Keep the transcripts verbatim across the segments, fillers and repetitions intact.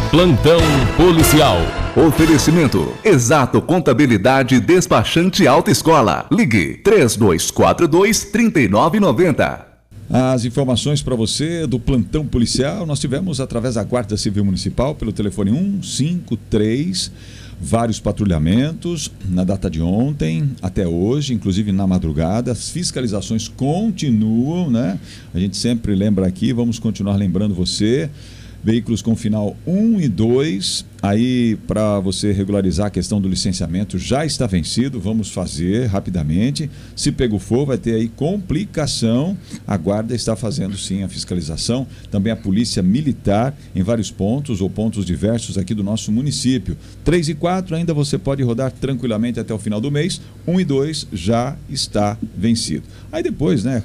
Plantão policial. Oferecimento: Exato Contabilidade Despachante Autoescola. Ligue três dois quatro dois, três nove nove zero. As informações para você do plantão policial nós tivemos através da Guarda Civil Municipal pelo telefone um cinco três, vários patrulhamentos na data de ontem até hoje, inclusive na madrugada. As fiscalizações continuam, né? A gente sempre lembra aqui, vamos continuar lembrando você. Veículos com final um e dois, aí para você regularizar a questão do licenciamento já está vencido, vamos fazer rapidamente. Se pego for, vai ter aí complicação. A Guarda está fazendo sim a fiscalização, também a Polícia Militar em vários pontos ou pontos diversos aqui do nosso município. três e quatro ainda você pode rodar tranquilamente até o final do mês, um e dois já está vencido. Aí depois, né?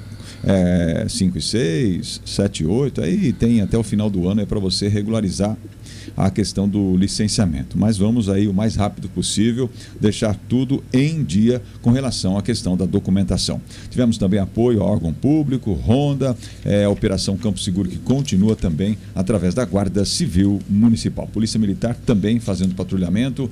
É, cinco e seis, sete e oito, aí tem até o final do ano é para você regularizar a questão do licenciamento. Mas vamos aí o mais rápido possível deixar tudo em dia com relação à questão da documentação. Tivemos também apoio ao órgão público, Ronda, é, a Operação Campo Seguro que continua também através da Guarda Civil Municipal. Polícia Militar também fazendo patrulhamento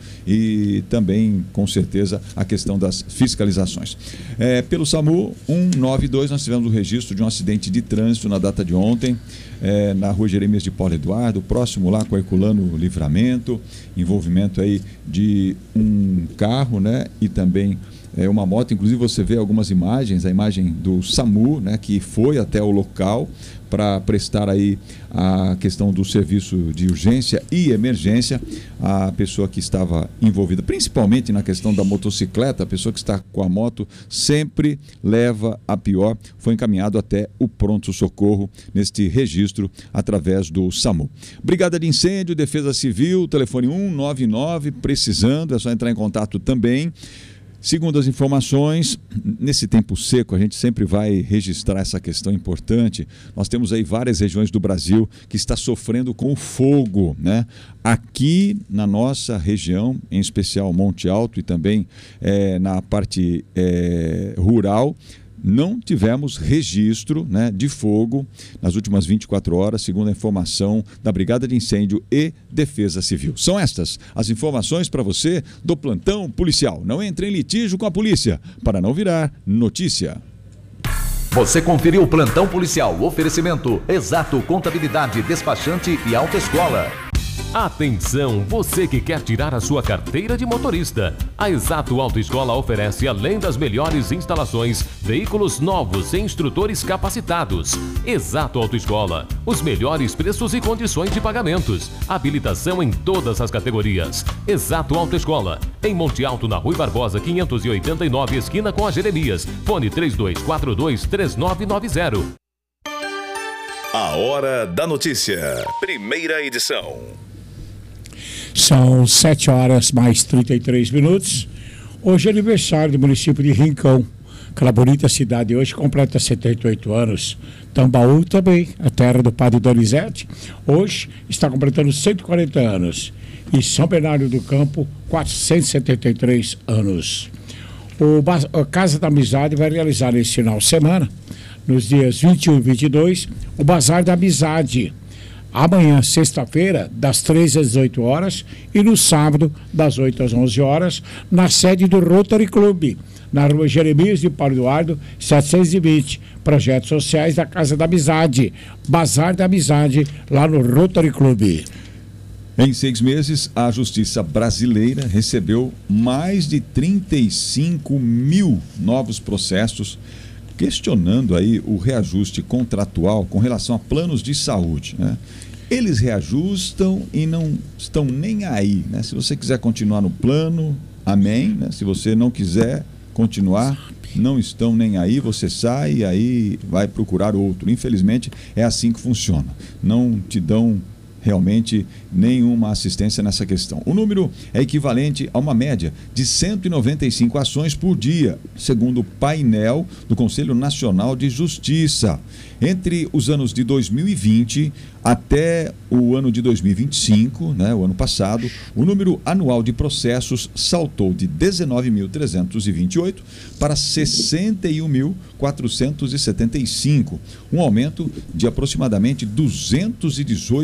e também, com certeza, a questão das fiscalizações. É, pelo SAMU cento e noventa e dois nós tivemos o registro de um acidente de trânsito na data de ontem, é, na rua Jeremias de Paulo Eduardo, próximo lá com a Herculano Livramento, envolvimento aí de um carro, né, e também é, uma moto. Inclusive você vê algumas imagens, a imagem do SAMU, né, que foi até o local para prestar aí a questão do serviço de urgência e emergência. A pessoa que estava envolvida, principalmente na questão da motocicleta, a pessoa que está com a moto sempre leva a pior, foi encaminhado até o pronto-socorro neste registro através do SAMU. Brigada de Incêndio, Defesa Civil, telefone cento e noventa e nove, precisando, é só entrar em contato também. Segundo as informações, nesse tempo seco a gente sempre vai registrar essa questão importante. Nós temos aí várias regiões do Brasil que está sofrendo com o fogo, né? Aqui na nossa região, em especial Monte Alto e também é, na parte é, rural, não tivemos registro, né, de fogo nas últimas vinte e quatro horas, segundo a informação da Brigada de Incêndio e Defesa Civil. São estas as informações para você do plantão policial. Não entre em litígio com a polícia, para não virar notícia. Você conferiu o plantão policial. Oferecimento: Exato Contabilidade Despachante e Autoescola. Atenção, você que quer tirar a sua carteira de motorista. A Exato Autoescola oferece, além das melhores instalações, veículos novos e instrutores capacitados. Exato Autoescola, os melhores preços e condições de pagamentos. Habilitação em todas as categorias. Exato Autoescola, em Monte Alto, na Rui Barbosa, quinhentos e oitenta e nove, esquina com a Jeremias. Fone três dois quatro dois, três nove nove zero. A Hora da Notícia, primeira edição. São sete horas mais trinta e três minutos. Hoje é aniversário do município de Rincão. Aquela bonita cidade hoje completa setenta e oito anos. Tambaú também, a terra do padre Donizete, hoje está completando cento e quarenta anos. E São Bernardo do Campo, quatrocentos e setenta e três anos. O Ba- a Casa da Amizade vai realizar nesse final de semana, nos dias vinte e um e vinte e dois, o Bazar da Amizade. Amanhã, sexta-feira, das treze às dezoito horas, e no sábado, das oito às onze horas, na sede do Rotary Club, na rua Jeremias de Paulo Eduardo, setecentos e vinte. Projetos sociais da Casa da Amizade. Bazar da Amizade, lá no Rotary Club. Em seis meses, a Justiça Brasileira recebeu mais de trinta e cinco mil novos processos questionando aí o reajuste contratual com relação a planos de saúde, né? Eles reajustam e não estão nem aí, né? Se você quiser continuar no plano, amém, né? Se você não quiser continuar, não estão nem aí, você sai e aí vai procurar outro. Infelizmente, é assim que funciona. Não te dão realmente nenhuma assistência nessa questão. O número é equivalente a uma média de cento e noventa e cinco ações por dia, segundo o painel do Conselho Nacional de Justiça. Entre os anos de dois mil e vinte até o ano de dois mil e vinte e cinco, né, o ano passado, o número anual de processos saltou de dezenove mil trezentos e vinte e oito para sessenta e um mil quatrocentos e setenta e cinco, um aumento de aproximadamente duzentos e dezoito por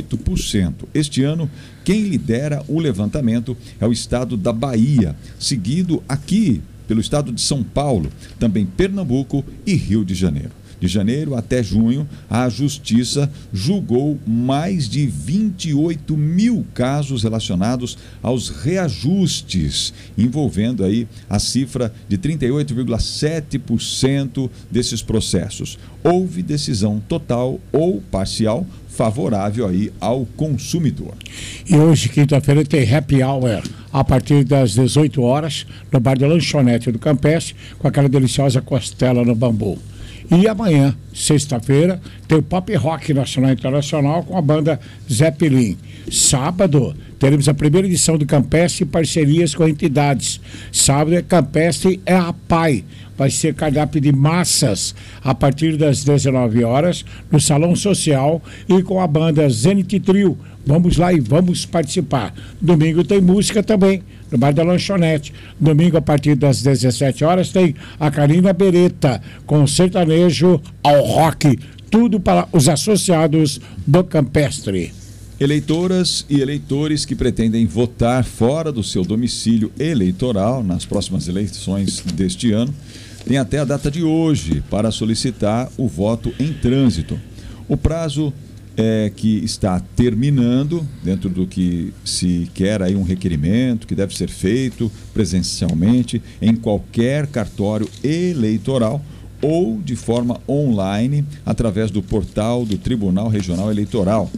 cento. Este ano, quem lidera o levantamento é o estado da Bahia, seguido aqui pelo estado de São Paulo, também Pernambuco e Rio de Janeiro. De janeiro até junho, a Justiça julgou mais de vinte e oito mil casos relacionados aos reajustes, envolvendo aí a cifra de trinta e oito vírgula sete por cento desses processos. Houve decisão total ou parcial favorável aí ao consumidor. E hoje, quinta-feira, tem happy hour a partir das dezoito horas no bar da Lanchonete do Campestre, com aquela deliciosa costela no bambu. E amanhã, sexta-feira, tem o Pop Rock Nacional e Internacional com a banda Zeppelin. Sábado, teremos a primeira edição do Campestre em parcerias com entidades. Sábado é Campestre é a Pai. Vai ser cardápio de massas a partir das dezenove horas no Salão Social e com a banda Zenith Trio. Vamos lá e vamos participar. Domingo tem música também, no bar da Lanchonete. Domingo, a partir das dezessete horas, tem a Karina Beretta, com sertanejo ao rock. Tudo para os associados do Campestre. Eleitoras e eleitores que pretendem votar fora do seu domicílio eleitoral nas próximas eleições deste ano, têm até a data de hoje para solicitar o voto em trânsito. O prazo é que está terminando, dentro do que se quer aí um requerimento que deve ser feito presencialmente em qualquer cartório eleitoral ou de forma online através do portal do Tribunal Regional Eleitoral.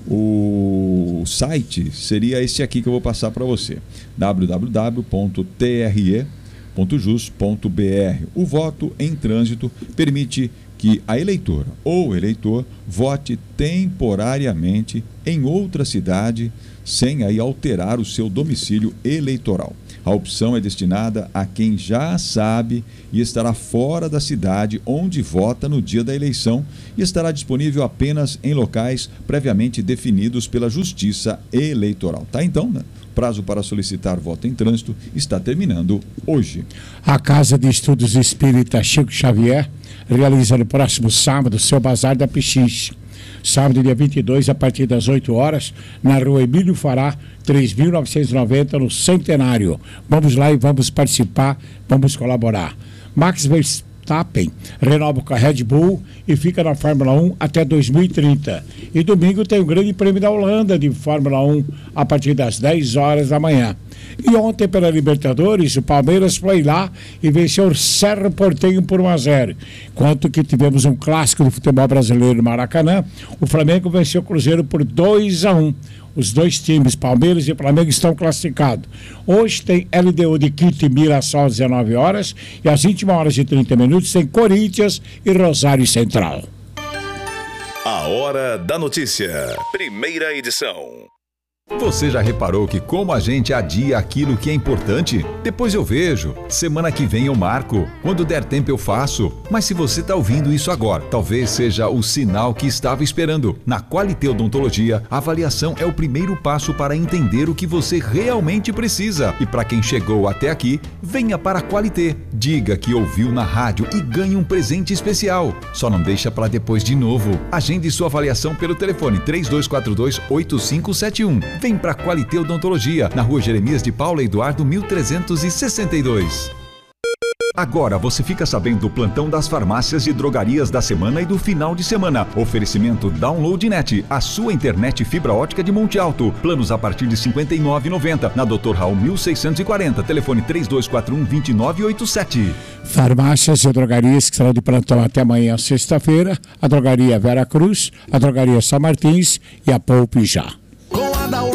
O site seria esse aqui que eu vou passar para você, w w w ponto t r e ponto jus ponto b r. O voto em trânsito permite que a eleitora ou eleitor vote temporariamente em outra cidade sem aí alterar o seu domicílio eleitoral. A opção é destinada a quem já sabe e estará fora da cidade onde vota no dia da eleição e estará disponível apenas em locais previamente definidos pela Justiça Eleitoral. Tá então, né? Prazo para solicitar voto em trânsito está terminando hoje. A Casa de Estudos Espírita Chico Xavier realiza no próximo sábado seu Bazar da Pichiche. Sábado, dia vinte e dois, a partir das oito horas, na rua Emílio Fará, três mil novecentos e noventa, no Centenário. Vamos lá e vamos participar, vamos colaborar. Max Verstappen renova com a Red Bull e fica na Fórmula um até dois mil e trinta. E domingo tem o Grande Prêmio da Holanda de Fórmula um a partir das dez horas da manhã. E ontem, pela Libertadores, o Palmeiras foi lá e venceu o Cerro Porteño por um a zero. Enquanto que tivemos um clássico do futebol brasileiro no Maracanã, o Flamengo venceu o Cruzeiro por dois a um. Os dois times, Palmeiras e Flamengo, estão classificados. Hoje tem L D U de Quito e Mirassol às dezenove horas e às vinte e uma horas e trinta minutos tem Corinthians e Rosário Central. A Hora da Notícia, primeira edição. Você já reparou que como a gente adia aquilo que é importante? Depois eu vejo, semana que vem eu marco, quando der tempo eu faço. Mas se você está ouvindo isso agora, talvez seja o sinal que estava esperando. Na Qualité Odontologia, a avaliação é o primeiro passo para entender o que você realmente precisa. E para quem chegou até aqui, venha para a Qualité. Diga que ouviu na rádio e ganhe um presente especial. Só não deixa para depois de novo. Agende sua avaliação pelo telefone três dois quatro dois, oito cinco sete um. Vem para a Qualité Odontologia, na rua Jeremias de Paula Eduardo, mil trezentos e sessenta e dois. Agora você fica sabendo do plantão das farmácias e drogarias da semana e do final de semana. Oferecimento DownloadNet, a sua internet fibra ótica de Monte Alto. Planos a partir de cinquenta e nove reais e noventa centavos. Na doutor Raul mil seiscentos e quarenta. Telefone três dois quatro um, dois nove oito sete. Farmácias e drogarias que estarão de plantão até amanhã, sexta-feira. A drogaria Vera Cruz, a drogaria São Martins e a Poupe Já.